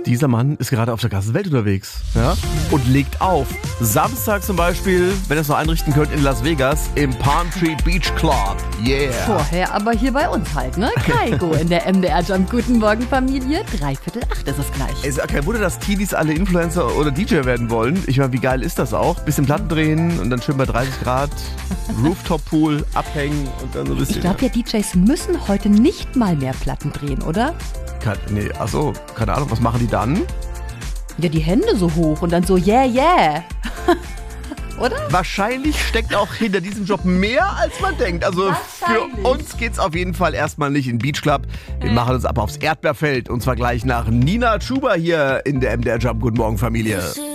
Dieser Mann ist gerade auf der ganzen Welt unterwegs, ja, und legt auf. Samstag zum Beispiel, wenn ihr es noch einrichten könnt, in Las Vegas im Palm Tree Beach Club. Yeah. Vorher aber hier bei uns halt, ne? Kaigo in der MDR Jump. Guten Morgen, Familie. 7:45 ist es gleich. Es ist kein Wunder, dass Teenies alle Influencer oder DJ werden wollen. Ich meine, wie geil ist das auch? Bisschen Platten drehen und dann schön bei 30 Grad, Rooftop-Pool, abhängen und dann so ein bisschen. Ich glaube, ja, DJs müssen heute nicht mal mehr Platten drehen, oder? Keine Ahnung, was machen die dann? Ja, die Hände so hoch und dann so, yeah, yeah. Oder? Wahrscheinlich steckt auch hinter diesem Job mehr, als man denkt. Also für uns geht's auf jeden Fall erstmal nicht in den Beach Club. Wir machen uns ab aufs Erdbeerfeld und zwar gleich nach Nina Chuba hier in der MDR Jump. Guten Morgen, Familie.